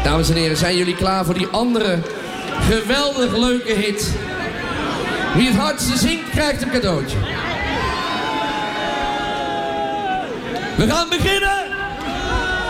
Dames en heren, zijn jullie klaar voor die andere geweldig leuke hit? Wie het hardste zingt, krijgt een cadeautje. We gaan beginnen!